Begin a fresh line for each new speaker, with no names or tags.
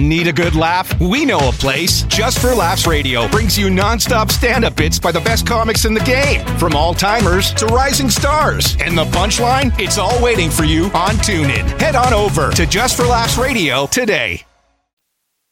Need a good laugh? We know a place. Just for Laughs Radio brings you non-stop stand-up bits by the best comics in the game, from all-timers to rising stars. And the punchline? It's all waiting for you on TuneIn. Head on over to Just for Laughs Radio today.